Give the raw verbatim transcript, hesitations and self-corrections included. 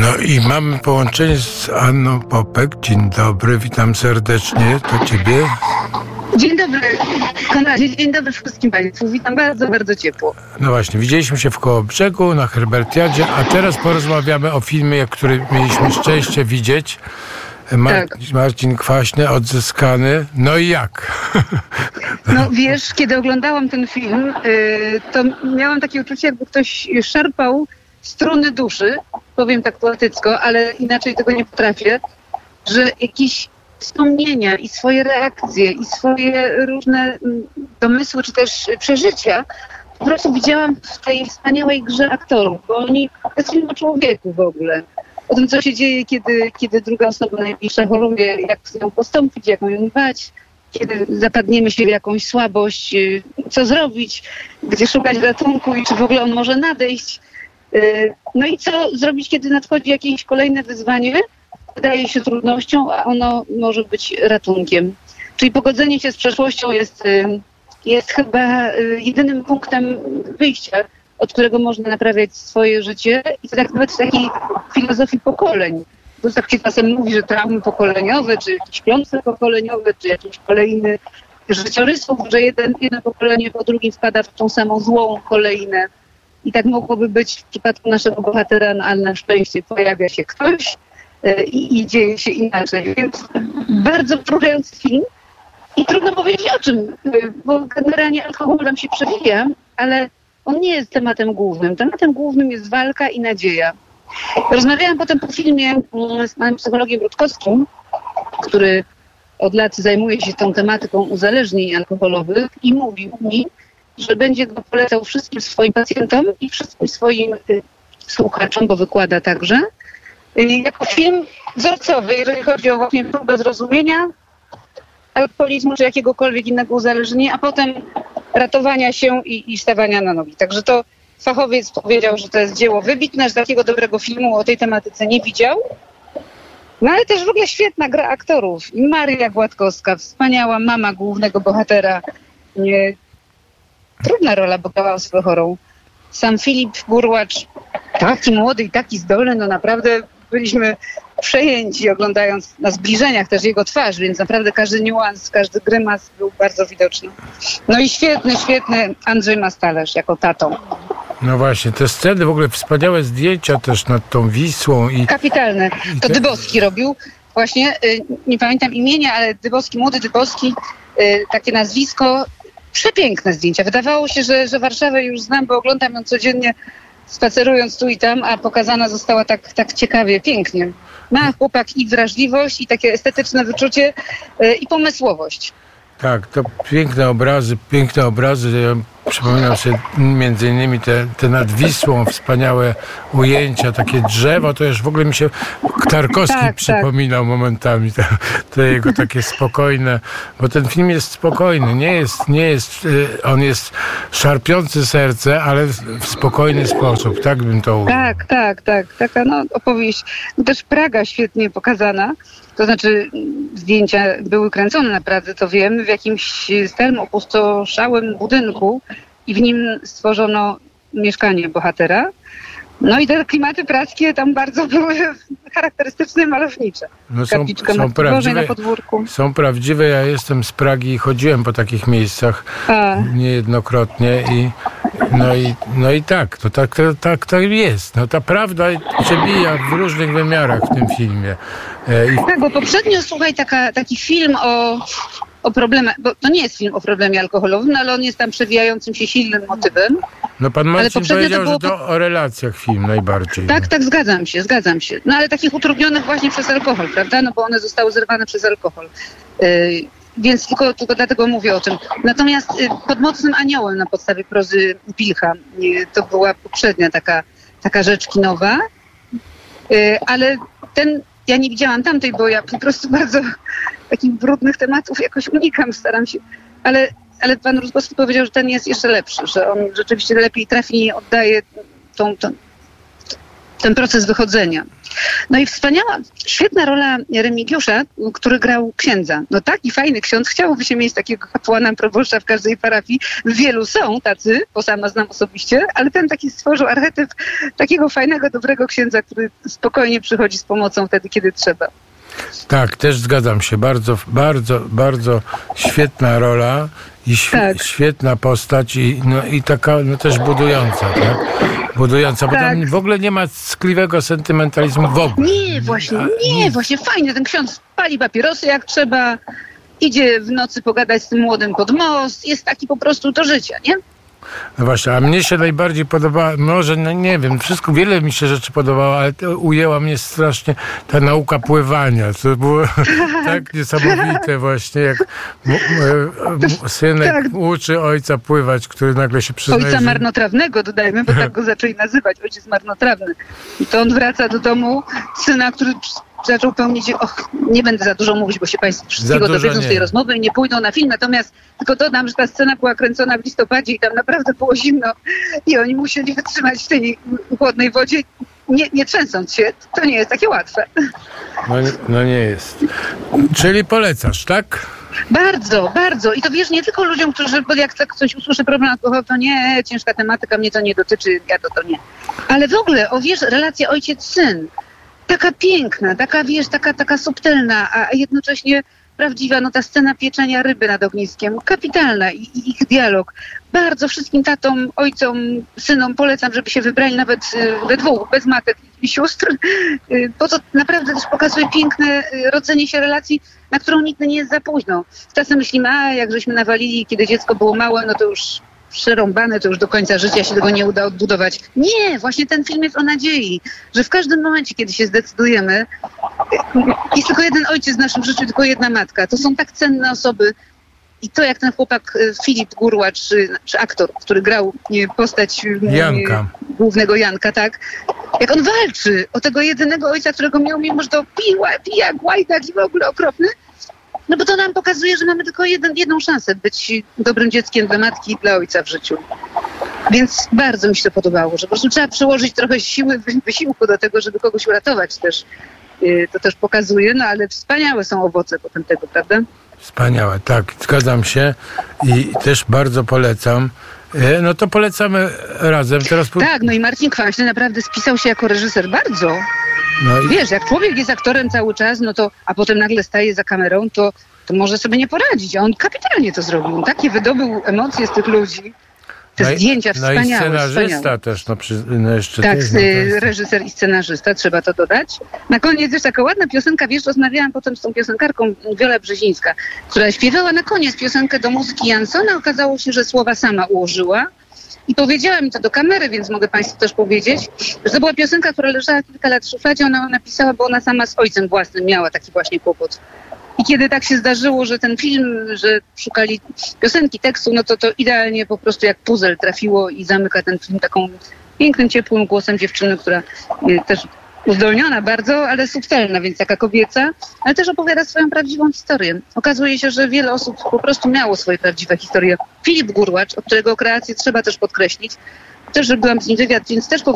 No i mamy połączenie z Anną Popek. Dzień dobry, witam serdecznie. To ciebie. Dzień dobry, Konradzie. Dzień dobry wszystkim Państwu. Witam bardzo, bardzo ciepło. No właśnie, widzieliśmy się w Kołobrzegu na Herbertiadzie, a teraz porozmawiamy o filmie, który mieliśmy szczęście widzieć. Mar- tak. Marcin Kwaśny, Odzyskany. No i jak? No wiesz, kiedy oglądałam ten film, yy, to miałam takie uczucie, jakby ktoś szarpał struny duszy, powiem tak poetycko, ale inaczej tego nie potrafię, że jakieś wspomnienia i swoje reakcje i swoje różne domysły czy też przeżycia po prostu widziałam w tej wspaniałej grze aktorów, bo oni, to jest film o człowieku w ogóle. O tym, co się dzieje, kiedy, kiedy druga osoba najbliższa choruje, jak z nią postąpić, jak ją dbać, kiedy zapadniemy się w jakąś słabość, co zrobić, gdzie szukać ratunku i czy w ogóle on może nadejść. No i co zrobić, kiedy nadchodzi jakieś kolejne wyzwanie, wydaje się trudnością, a ono może być ratunkiem. Czyli pogodzenie się z przeszłością jest, jest chyba jedynym punktem wyjścia, od którego można naprawiać swoje życie i to tak nawet w takiej filozofii pokoleń. Bo tak się czasem mówi, że traumy pokoleniowe, czy jakieś klątwy pokoleniowe, czy jakiś kolejny życiorysów, że jeden, jedno pokolenie po drugim wpada w tą samą złą kolejnę. I tak mogłoby być w przypadku naszego bohatera, no, ale na szczęście pojawia się ktoś i, i dzieje się inaczej. Więc bardzo wzruszający film i trudno powiedzieć o czym, bo generalnie alkohol nam się przewija, ale on nie jest tematem głównym. Tematem głównym jest walka i nadzieja. Rozmawiałam potem po filmie z panem psychologiem Rutkowskim, który od lat zajmuje się tą tematyką uzależnień alkoholowych i mówił mi, że będzie go polecał wszystkim swoim pacjentom i wszystkim swoim y, słuchaczom, bo wykłada także, y, jako film wzorcowy, jeżeli chodzi o właśnie próbę zrozumienia alkoholizmu czy jakiegokolwiek innego uzależnienia, a potem ratowania się i, i stawania na nogi. Także to fachowiec powiedział, że to jest dzieło wybitne, że takiego dobrego filmu o tej tematyce nie widział. No ale też w ogóle świetna gra aktorów. Maria Gładkowska, wspaniała mama głównego bohatera. Nie, trudna rola, bo grała osobę chorą. Sam Filip Burłacz, taki młody i taki zdolny, no naprawdę byliśmy przejęci oglądając na zbliżeniach też jego twarz, więc naprawdę każdy niuans, każdy grymas był bardzo widoczny. No i świetny, świetny Andrzej Mastalerz jako tatą. No właśnie, te sceny, w ogóle wspaniałe zdjęcia też nad tą Wisłą. I kapitalne. To te... Dybowski robił. Właśnie, y, nie pamiętam imienia, ale Dybowski, młody Dybowski, y, takie nazwisko, przepiękne zdjęcia. Wydawało się, że, że Warszawę już znam, bo oglądam ją codziennie spacerując tu i tam, a pokazana została tak, tak ciekawie, pięknie. Ma chłopak i wrażliwość, i takie estetyczne wyczucie, y, i pomysłowość. Tak, to piękne obrazy, piękne obrazy. Ja przypominam sobie między innymi te, te nad Wisłą, wspaniałe ujęcia, takie drzewo, to już w ogóle mi się Tarkowski tak, przypominał tak. momentami, to, to jego takie spokojne, bo ten film jest spokojny, nie jest, nie jest, on jest szarpiący serce, ale w spokojny sposób, tak bym to ujął. Tak, tak, tak, taka no opowieść, no też Praga świetnie pokazana. To znaczy zdjęcia były kręcone naprawdę, to wiem, w jakimś starym, opustoszałym budynku i w nim stworzono mieszkanie bohatera. No i te klimaty praskie tam bardzo były charakterystyczne i malownicze. No są, są, prawdziwe, na podwórku. są prawdziwe, ja jestem z Pragi i chodziłem po takich miejscach A. niejednokrotnie i no i, no i tak, to tak, to, tak to jest. No ta prawda przebija w różnych wymiarach w tym filmie. I... Tak, bo poprzednio, słuchaj, taka, taki film o, o problemach, bo to nie jest film o problemie alkoholowym, ale on jest tam przewijającym się silnym motywem. No pan Marcin powiedział, to było... że to o relacjach film najbardziej. Tak, no. tak, zgadzam się, zgadzam się. No ale takich utrudnionych właśnie przez alkohol, prawda? No bo one zostały zerwane przez alkohol. Yy, więc tylko, tylko dlatego mówię o tym. Natomiast yy, Pod mocnym aniołem na podstawie prozy Pilcha, yy, to była poprzednia taka, taka rzecz kinowa. Yy, ale ten, ja nie widziałam tamtej, bo ja po prostu bardzo takich brudnych tematów jakoś unikam, staram się. Ale Ale pan Rutkowski powiedział, że ten jest jeszcze lepszy, że on rzeczywiście lepiej trafi i oddaje tą, tą, ten proces wychodzenia. No i wspaniała, świetna rola Remigiusza, który grał księdza. No taki fajny ksiądz, chciałoby się mieć takiego kapłana, proboszcza w każdej parafii. Wielu są tacy, bo sama znam osobiście, ale ten taki stworzył archetyp takiego fajnego, dobrego księdza, który spokojnie przychodzi z pomocą wtedy, kiedy trzeba. Tak, też zgadzam się. Bardzo, bardzo, bardzo świetna rola i św- Tak. świetna postać i, no, i taka no, też budująca, tak? Budująca, bo Tak. tam w ogóle nie ma tkliwego sentymentalizmu w ogóle. Nie, właśnie, A, nie, właśnie fajnie. Ten ksiądz pali papierosy jak trzeba, idzie w nocy pogadać z tym młodym pod most, jest taki po prostu do życia, nie? No właśnie, a mnie się najbardziej podobała, może, no nie wiem, wszystko, wiele mi się rzeczy podobało, ale to ujęła mnie strasznie ta nauka pływania. To było tak niesamowite właśnie, jak m- m- synek Tak. uczy ojca pływać, który nagle się przyznaje, Ojca że- marnotrawnego, dodajmy, bo tak go zaczęli nazywać, ojciec marnotrawny. I to on wraca do domu syna, który zaczął pełnić, och, nie będę za dużo mówić, bo się Państwo wszystkiego dużo dowiedzą z tej nie. rozmowy i nie pójdą na film, natomiast tylko dodam, że ta scena była kręcona w listopadzie i tam naprawdę było zimno i oni musieli wytrzymać w tej chłodnej wodzie, nie, nie trzęsąc się. To nie jest takie łatwe. No, nie- no nie jest. Czyli polecasz, tak? Bardzo, bardzo. I to wiesz, nie tylko ludziom, którzy, bo jak tak ktoś usłyszy problem alkoholu, to nie, ciężka tematyka, mnie to nie dotyczy, ja to to nie. Ale w ogóle, o wiesz, relacja ojciec-syn, taka piękna, taka wiesz, taka, taka subtelna, a jednocześnie prawdziwa, no ta scena pieczenia ryby nad ogniskiem, kapitalna i, i ich dialog. Bardzo wszystkim tatom, ojcom, synom polecam, żeby się wybrali nawet y, we dwóch, bez matek i sióstr, y, bo to naprawdę też pokazuje piękne y, rodzenie się relacji, na którą nigdy nie jest za późno. Czasem myślimy, a jak żeśmy nawalili, kiedy dziecko było małe, no to już przerąbane, to już do końca życia się tego nie uda odbudować. Nie, właśnie ten film jest o nadziei, że w każdym momencie, kiedy się zdecydujemy, jest tylko jeden ojciec w naszym życiu, tylko jedna matka. To są tak cenne osoby. I to, jak ten chłopak y, Filip Gurłacz, czy, czy aktor, który grał y, postać y, Janka. głównego Janka, tak? Jak on walczy o tego jedynego ojca, którego miał, mimo że to piła, pijak, łajdak i w ogóle okropny. No bo to nam pokazuje, że mamy tylko jeden, jedną szansę być dobrym dzieckiem dla matki i dla ojca w życiu. Więc bardzo mi się to podobało, że po prostu trzeba przyłożyć trochę siły, wy- wysiłku do tego, żeby kogoś uratować też. Y, To też pokazuje, no ale wspaniałe są owoce potem tego, prawda? Wspaniałe, tak, zgadzam się i też bardzo polecam. E, No to polecamy razem. Teraz po... Tak, no i Marcin Kwaśny naprawdę spisał się jako reżyser bardzo. no i, Wiesz, jak człowiek jest aktorem cały czas, no to, a potem nagle staje za kamerą, to, to może sobie nie poradzić. A on kapitalnie to zrobił. On takie wydobył emocje z tych ludzi. Te no i- zdjęcia No i wspaniałe, scenarzysta wspaniałe. też, no, przy, no jeszcze Tak, też, no, to y, jest- reżyser i scenarzysta, trzeba to dodać. Na koniec też taka ładna piosenka, wiesz, rozmawiałam potem z tą piosenkarką Wiola Brzezińska, która śpiewała na koniec piosenkę do muzyki Jansona. Okazało się, że słowa sama ułożyła. I powiedziała mi to do kamery, więc mogę Państwu też powiedzieć, że to była piosenka, która leżała kilka lat w szufladzie. Ona ją napisała, bo ona sama z ojcem własnym miała taki właśnie kłopot. I kiedy tak się zdarzyło, że ten film, że szukali piosenki, tekstu, no to to idealnie po prostu jak puzzle trafiło i zamyka ten film taką pięknym, ciepłym głosem dziewczyny, która y, też uzdolniona bardzo, ale subtelna, więc taka kobieca, ale też opowiada swoją prawdziwą historię. Okazuje się, że wiele osób po prostu miało swoje prawdziwe historie. Filip Gurłacz, od którego kreację trzeba też podkreślić, też robiłam z nim wywiad, więc też